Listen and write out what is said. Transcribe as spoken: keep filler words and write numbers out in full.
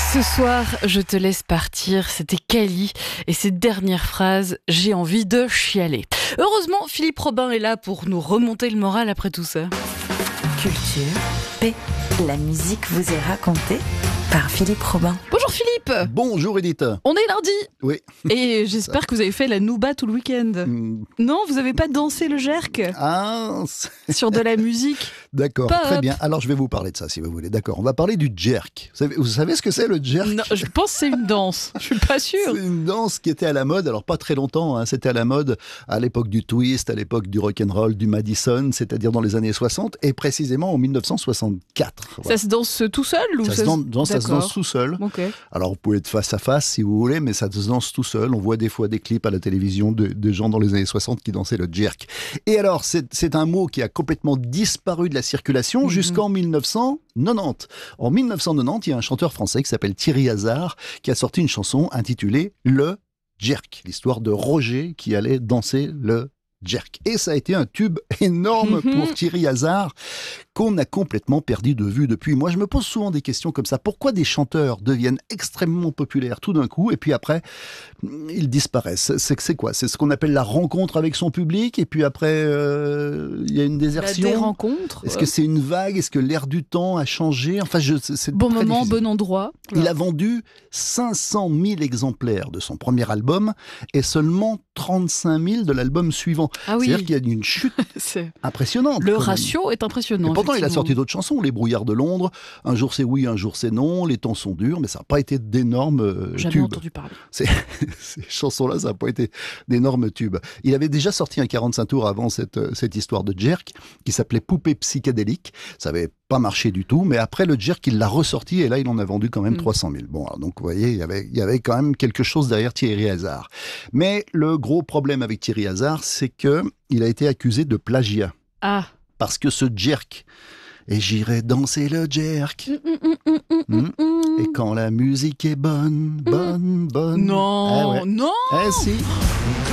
Ce soir, je te laisse partir, c'était Kali et ses dernières phrases, j'ai envie de chialer. Heureusement, Philippe Robin est là pour nous remonter le moral après tout ça. Culture, paix, la musique vous est racontée par Philippe Robin. Bonjour Philippe. Bonjour Edith. On est lundi. Oui. Et j'espère que vous avez fait la nouba tout le week-end. Mm. Non, vous n'avez pas dansé le jerk Ah, sur de la musique. d'accord, Pop. très bien. Alors je vais vous parler de ça si vous voulez. D'accord, on va parler du jerk. Vous savez, vous savez ce que c'est le jerk? Non, je pense que c'est une danse. Je suis pas sûre. C'est une danse qui était à la mode, alors pas très longtemps, hein. C'était à la mode à l'époque du twist, à l'époque du rock'n'roll, du Madison, c'est-à-dire dans les années soixante et précisément en mille neuf cent soixante-quatre. Voilà. Ça se danse tout seul ou Ça, se danse, non, ça se D'accord. danse tout seul. Ok. Alors vous pouvez être face à face si vous voulez, mais ça se danse tout seul. On voit des fois des clips à la télévision de, de gens dans les années soixante qui dansaient le jerk. Et alors, c'est, c'est un mot qui a complètement disparu de la circulation Mhm. jusqu'en mille neuf cent quatre-vingt-dix. En mille neuf cent quatre-vingt-dix, il y a un chanteur français qui s'appelle Thierry Hazard qui a sorti une chanson intitulée Le Jerk, l'histoire de Roger qui allait danser le jerk. Et ça a été un tube énorme Mhm. pour Thierry Hazard qu'on a complètement perdu de vue depuis. Moi, je me pose souvent des questions comme ça. Pourquoi des chanteurs deviennent extrêmement populaires tout d'un coup et puis après, ils disparaissent? C'est, c'est quoi? C'est ce qu'on appelle la rencontre avec son public et puis après, euh, il y a une La désertion? dérencontre. Est-ce que c'est une vague? Est-ce que l'air du temps a changé? Enfin, je, c'est, c'est Bon très moment, difficile. bon endroit. Il a vendu cinq cent mille exemplaires de son premier album et seulement trente-cinq mille de l'album suivant. Ah oui. C'est-à-dire qu'il y a une chute C'est- impressionnante. Le quand même. ratio est impressionnant. Et pourtant, il a effectivement. sorti d'autres chansons, Les Brouillards de Londres, Un jour c'est oui, un jour c'est non, Les temps sont durs, mais ça n'a pas été d'énormes euh, Jamais tubes. entendu parler. C'est- Ces chansons-là, ça n'a pas été d'énormes tubes. Il avait déjà sorti un quarante-cinq tours avant cette, euh, cette histoire de jerk, qui s'appelait Poupée psychédélique. Ça n'avait pas marché du tout, mais après le jerk, il l'a ressorti, et là, il en a vendu quand même Mm. trois cent mille. Bon, alors, donc, vous voyez, il y, avait, il y avait quand même quelque chose derrière Thierry Hazard. Mais le gros problème avec Thierry Hazard, c'est qu'il a été accusé de plagiat. Ah. Parce que ce jerk, et j'irai danser le jerk. Hmm. Et quand la musique est bonne, bonne, bonne. Non, Ah ouais. non. Eh si.